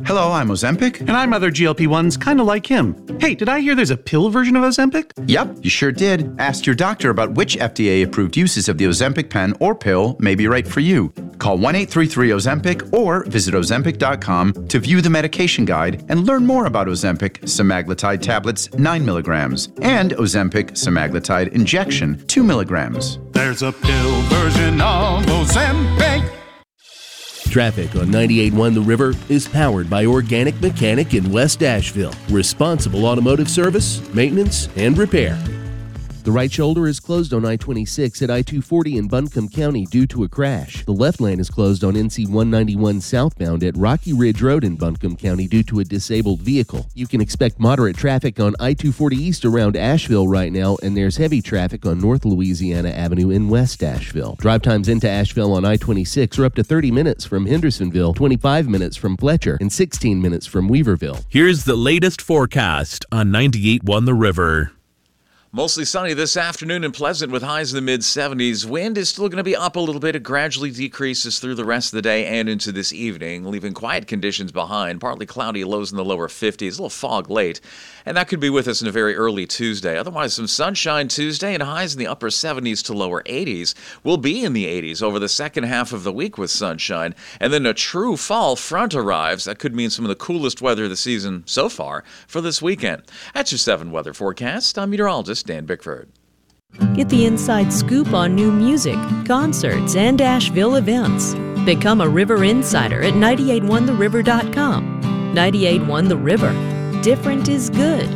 Hello, I'm Ozempic. And I'm other GLP-1s kind of like him. Hey, did I hear there's a pill version of Ozempic? Yep, you sure did. Ask your doctor about which FDA-approved uses of the Ozempic pen or pill may be right for you. Call 1-833-OZEMPIC or visit Ozempic.com to view the medication guide and learn more about Ozempic semaglutide tablets 9 milligrams and Ozempic semaglutide injection 2 milligrams. There's a pill version of Ozempic. Traffic on 98.1 The River is powered by Organic Mechanic in West Asheville. Responsible automotive service, maintenance, and repair. The right shoulder is closed on I-26 at I-240 in Buncombe County due to a crash. The left lane is closed on NC-191 southbound at Rocky Ridge Road in Buncombe County due to a disabled vehicle. You can expect moderate traffic on I-240 east around Asheville right now, and there's heavy traffic on North Louisiana Avenue in West Asheville. Drive times into Asheville on I-26 are up to 30 minutes from Hendersonville, 25 minutes from Fletcher, and 16 minutes from Weaverville. Here's the latest forecast on 98.1 The River. Mostly sunny this afternoon and pleasant with highs in the mid-70s. Wind is still going to be up a little bit. It gradually decreases through the rest of the day and into this evening, leaving quiet conditions behind. Partly cloudy, lows in the lower 50s. A little fog late, and that could be with us in a very early Tuesday. Otherwise, some sunshine Tuesday and highs in the upper 70s to lower 80s. We'll be in the 80s over the second half of the week with sunshine, and then a true fall front arrives. That could mean some of the coolest weather of the season so far for this weekend. That's your 7 weather forecast. I'm meteorologist Dan Bickford. Get the inside scoop on new music, concerts, and Asheville events. Become a River Insider at 981theriver.com. 981 The River. Different is good.